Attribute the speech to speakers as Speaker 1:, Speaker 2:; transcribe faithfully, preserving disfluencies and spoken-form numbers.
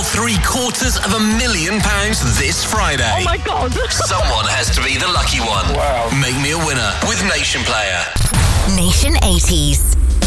Speaker 1: three quarters of a million pounds this Friday.
Speaker 2: Oh my God.
Speaker 1: Someone has to be the lucky one.
Speaker 3: Wow.
Speaker 1: Make me a winner with Nation Player.
Speaker 4: Nation eighties.